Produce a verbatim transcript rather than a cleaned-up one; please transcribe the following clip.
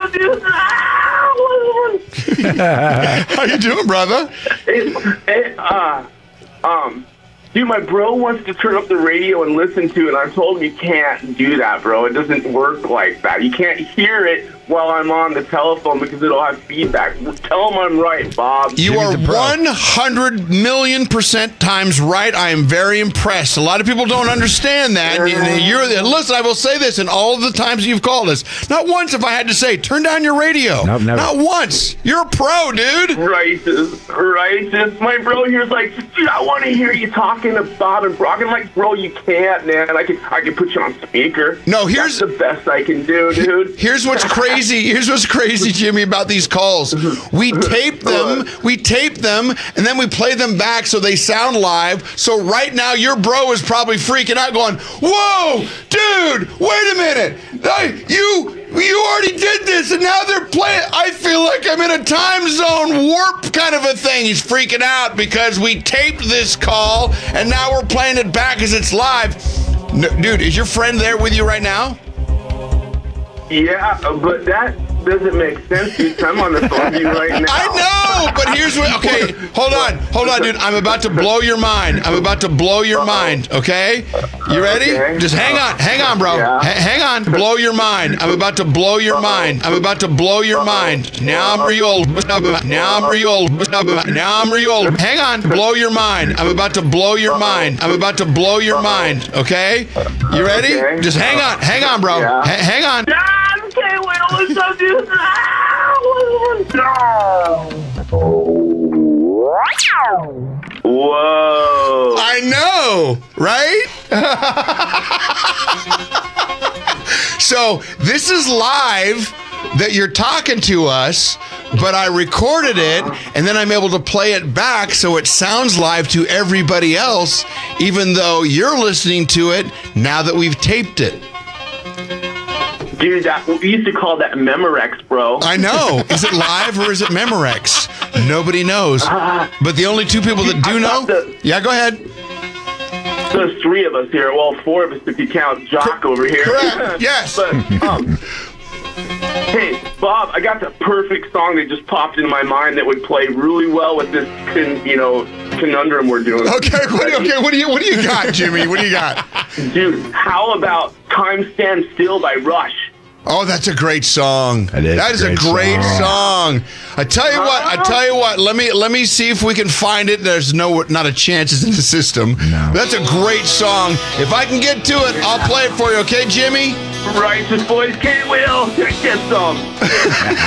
dude. How you doing, brother? Hey, hey, uh, um, dude, my bro wants to turn up the radio and listen to it, and I told him you can't do that, bro. It doesn't work like that. You can't hear it while I'm on the telephone because it'll have feedback. Tell him I'm right, Bob. You Jimmy's are a pro. one hundred million percent times right. I am very impressed. A lot of people don't understand that. You're, listen, I will say this, in all of the times you've called us, not once have I had to say, turn down your radio. Nope, never. Not once. You're a pro, dude. Righteous, righteous. My bro here's like, dude, I want to hear you talking to Bob and Brock. I'm like, bro, you can't, man. I can, I can put you on speaker. No, here's- That's the best I can do, dude. Here's what's crazy. Here's what's crazy, Jimmy, about these calls. We tape them, we tape them, and then we play them back so they sound live. So right now, your bro is probably freaking out going, whoa, dude, wait a minute. I, you you already did this, and now they're playing. I feel like I'm in a time zone warp kind of a thing. He's freaking out because we taped this call, and now we're playing it back as it's live. No, dude, is your friend there with you right now? Yeah, but that doesn't make sense, dude. I'm on the phone with you right now. I know, but here's what. Okay, hold on, hold on, dude. I'm about to blow your mind. I'm about to blow your mind. Okay, you ready? Okay. Just hang on, hang on, bro. Yeah. H- hang on. Blow your mind. I'm about to blow your mind. I'm about to blow your mind. Now I'm real. Now I'm real. Now I'm real. Hang on. Blow your mind. I'm about to blow your mind. I'm about to blow your mind. Okay, you ready? Okay. Just hang on, hang on, bro. Yeah. H- hang on. Ah, okay, wait, what's up, dude? Whoa. I know, right? So this is live that you're talking to us, but I recorded it, and then I'm able to play it back so it sounds live to everybody else, even though you're listening to it now that we've taped it. Dude, that, we used to call that Memorex, bro. I know. Is it live or is it Memorex? Nobody knows. But the only two people that do I know... thought that- Yeah, go ahead. There's three of us here. Well, four of us if you count Jock over here. Correct. Yes. But, um, hey, Bob, I got the perfect song that just popped into my mind that would play really well with this, con, you know, conundrum we're doing. Okay, what, okay, what do you what do you got, Jimmy? What do you got? Dude, how about Time Stands Still by Rush? Oh, that's a great song. That is That is a a great great song. song. I tell you what. I tell you what. Let me let me see if we can find it. There's no not a chance it's in the system. No. That's a great song. If I can get to it, I'll play it for you. Okay, Jimmy? Righteous boys, K. Will, get some.